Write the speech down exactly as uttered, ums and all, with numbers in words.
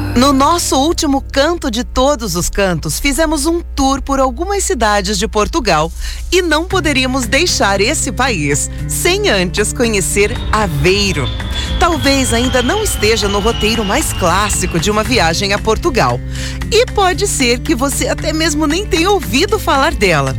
No nosso último Canto de Todos os Cantos, fizemos um tour por algumas cidades de Portugal e não poderíamos deixar esse país sem antes conhecer Aveiro. Talvez ainda não esteja no roteiro mais clássico de uma viagem a Portugal. E pode ser que você até mesmo nem tenha ouvido falar dela.